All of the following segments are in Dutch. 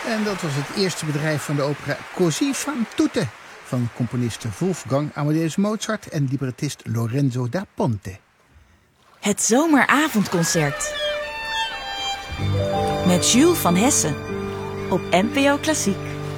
En dat was het eerste bedrijf van de opera Così fan tutte van componisten Wolfgang Amadeus Mozart en librettist Lorenzo da Ponte. Het zomeravondconcert met Jules van Hessen op NPO Klassiek.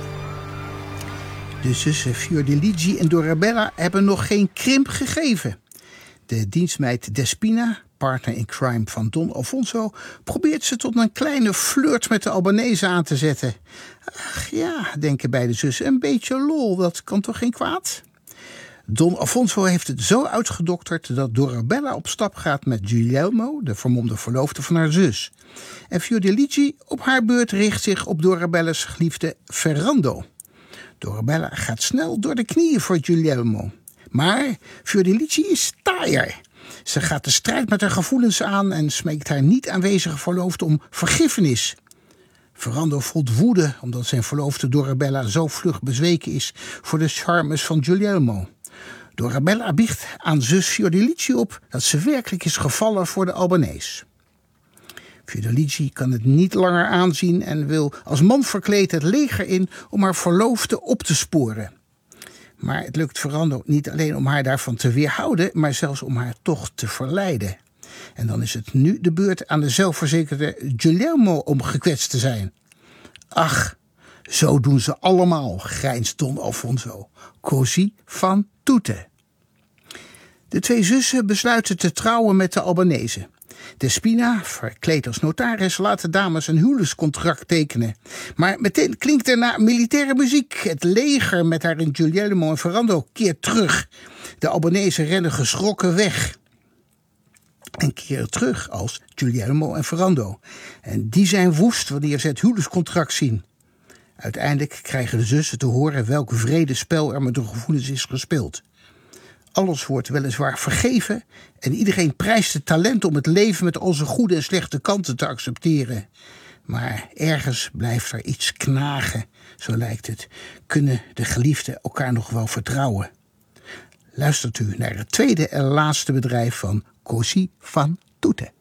De zussen Fiordiligi en Dorabella hebben nog geen krimp gegeven. De dienstmeid Despina, partner in crime van Don Alfonso, probeert ze tot een kleine flirt met de Albanese aan te zetten. Ach ja, denken beide zussen, een beetje lol, dat kan toch geen kwaad? Don Alfonso heeft het zo uitgedokterd dat Dorabella op stap gaat met Guglielmo, de vermomde verloofde van haar zus. En Fiordiligi op haar beurt richt zich op Dorabella's geliefde Ferrando. Dorabella gaat snel door de knieën voor Guglielmo. Maar Fiordiligi is taaier. Ze gaat de strijd met haar gevoelens aan en smeekt haar niet aanwezige verloofde om vergiffenis. Ferrando voelt woede omdat zijn verloofde Dorabella zo vlug bezweken is voor de charmes van Guglielmo. Dorabella biecht aan zus Fiordiligi op dat ze werkelijk is gevallen voor de Albanees. Fiordiligi kan het niet langer aanzien en wil als man verkleed het leger in om haar verloofde op te sporen. Maar het lukt Ferrando niet alleen om haar daarvan te weerhouden, maar zelfs om haar toch te verleiden. En dan is het nu de beurt aan de zelfverzekerde Guglielmo om gekwetst te zijn. Ach, zo doen ze allemaal, grijnst Don Alfonso. Così fan tutte. De twee zussen besluiten te trouwen met de Albanese. Despina, verkleed als notaris, laat de dames een huwelijkscontract tekenen. Maar meteen klinkt er naar militaire muziek. Het leger met daarin Guglielmo en Ferrando keert terug. De Albanese rennen geschrokken weg. En keren terug als Guglielmo en Ferrando. En die zijn woest wanneer ze het huwelijkscontract zien. Uiteindelijk krijgen de zussen te horen welk wrede spel er met de gevoelens is gespeeld. Alles wordt weliswaar vergeven en iedereen prijst het talent om het leven met al zijn goede en slechte kanten te accepteren. Maar ergens blijft er iets knagen, zo lijkt het. Kunnen de geliefden elkaar nog wel vertrouwen? Luistert u naar het tweede en laatste bedrijf van Così fan tutte.